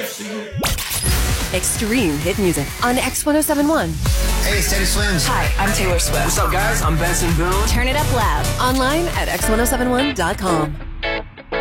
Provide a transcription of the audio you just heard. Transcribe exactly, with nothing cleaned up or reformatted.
Extreme hit music on X one oh seven one. Hey, it's Teddy Swims. Hi, I'm Taylor Swift. What's up, guys? I'm Benson Boone. Turn it up loud. Online at x one oh seven one dot com.